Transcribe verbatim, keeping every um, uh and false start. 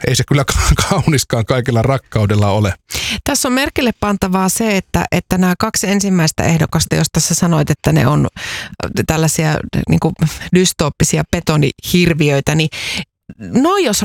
ei se kyllä kauniskaan kaikilla rakkaudella ole. Tässä on merkille pantavaa se, että, että nämä kaksi ensimmäistä ehdokasta, josta sä sanoit, että ne on tällaisia niin kuin dystooppisia betonihirviöitä, niin no jos